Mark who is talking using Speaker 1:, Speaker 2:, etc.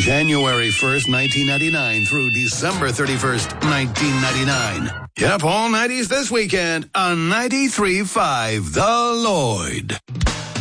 Speaker 1: January 1st, 1999 through December 31st, 1999. Yep, all 90s this weekend on 93.5 The Lloyd.